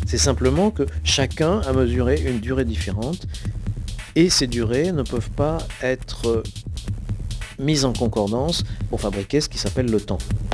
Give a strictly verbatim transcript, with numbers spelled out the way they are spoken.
C'est simplement que chacun a mesuré une durée différente et ces durées ne peuvent pas être mises en concordance pour fabriquer ce qui s'appelle le temps.